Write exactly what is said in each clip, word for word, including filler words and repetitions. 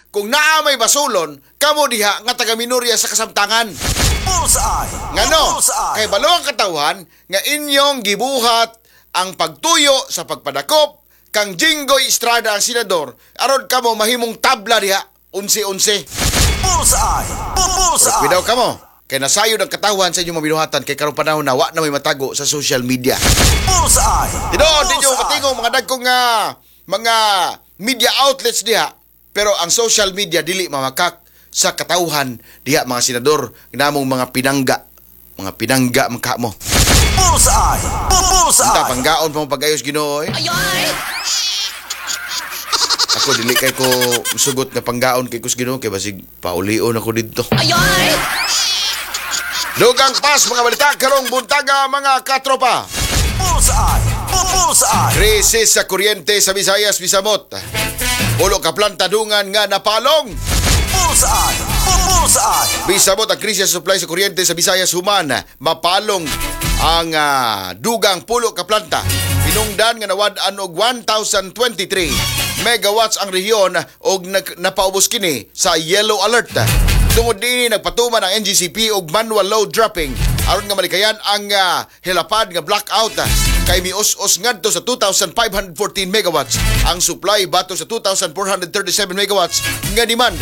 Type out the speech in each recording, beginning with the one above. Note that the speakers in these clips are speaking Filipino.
kung naa may basulon, kamo diha nga taga-minorya sa kasamtangan. Bullseye! Ngano? Bullseye! Kay balo ang katawhan nga inyong gibuhat ang pagtuyo sa pagpadakop kang Jinggoy Estrada ang senador aron kamo mahimong tabla diha unsi-unsi. Bullseye! Bullseye! Bidaw kamo kay nasayod ang katawhan sa inyong mabinuhatan kay karong panahon na wa na may matago sa social media. Bullseye! Tinuod ninyo katingong mga dagkong nga mga media outlets diha, pero ang social media dili mamakak sa katawhan diha mga senador, ginamong mga pinangga, mga pinangga mangka mo. Bullseye! Bullseye! Unta panggaon pa mo pag-ayos Ginoo eh. Ayoy! Ako dili kay ko sugot nga panggaon kay kus Ginoo kay basig paulion ako didto. Ayoy! Dugang pas mga balita karong buntaga mga katropa. Bullseye! Bullseye! Krisis sa kuryente sa Visayas, Misamot. Ulo ka planta dungan nga napalong. Bullseye! Bullseye! Bisabot ang krisis sa supply sa kuryente sa Visayas human, mapalong ang uh, dugang pulo ka planta. Pinungdan nga nawad-an og one thousand twenty-three megawatts ang rehiyon og nag, napaubos kini sa yellow alert. Tungod dinhi nagpatuman ang N G C P og manual load dropping aron nga malikayan ang uh, hilapad nga blackout kay mius-us ngadto sa two thousand five hundred fourteen megawatts ang supply batok sa two thousand four hundred thirty-seven megawatts nga demand.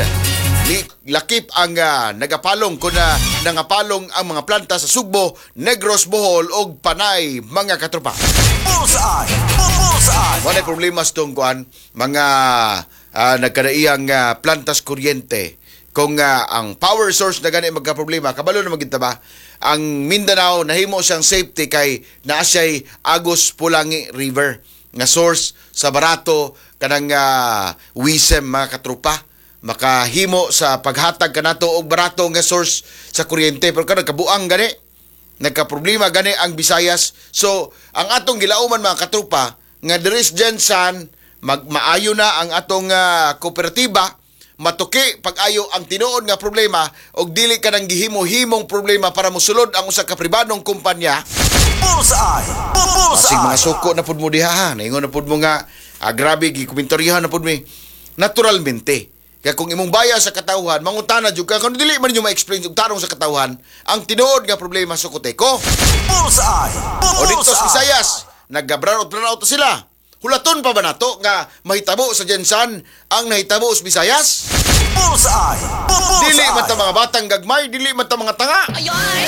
Lakip ang uh, nagapalong kung na nangapalong ang mga planta sa Sugbo, Negros, Bohol o Panay, mga katropa. Bullseye! Bullseye! Wala problema sa itong kuhan, mga uh, nagkadaiyang uh, plantas kuryente. Kung uh, ang power source na gani magka-problema, kabalo na magita ba? Ang Mindanao, nahimo siyang safety kay naa siya'y Agos Pulangi River nga source sa barato kanang uh, wisem mga katropa. Makahimo sa paghatag kanato og barato nga source sa kuryente, pero kanang kabuang gani nagka-problema gani ang Visayas. So ang atong gilauman mga katrupa nga diris Jensan magmaayo na ang atong uh, kooperatiba, matuki pag-ayo ang tinuod nga problema og dili ka nang gihimo-himong problema para mosulod ang usa ka pribadong kumpanya. Bullseye! Masig Bullseye! mga suko na pud mo diha ha, naingon na pud mo nga ah, grabe gikumentoryahan na pud mi naturalmente. Kaya kung imong baya sa katawhan, mangutana jud ka kung dili man niyo ma-explain og tarong sa katawhan ang tinuod nga problema sa koteko. Bullseye! O dito sa Bullseye! Visayas, naggabrarot-brarot sila. Hulaton pa ba nato nga mahitabo sa Jensan ang nahitabo sa Visayas? Bullseye! Dili man ta Bullseye! mga batang gagmay, dili man ta mga tanga. Ayoy!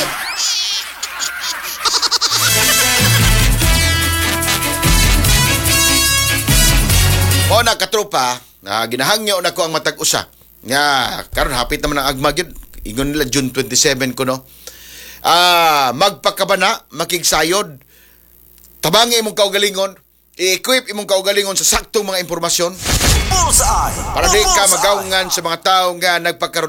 O na katropa, uh, ginahangyo na ko ang matag usa. Nga karon hapit naman ang agma gyud. Ingon nila June twenty-seven ko no. Ah, uh, magpakabana, makigsayod. Tabangi imong kaugalingon, i-equip imong kaugalingon sa saktong mga impormasyon Bullseye! para di ka Bullseye! magawngan sa mga tao nga nagpakaroon